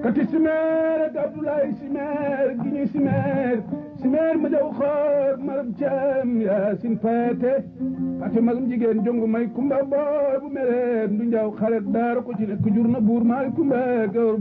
kati simeer ak Abdoulaye simeer gi ñu simeer ma jaw xoor maram caam yaasin paate paate magam jigéen jongu may kumba booy bu mereem du njaw xaret daara ko ci nekk jur na buur maay kumba gawar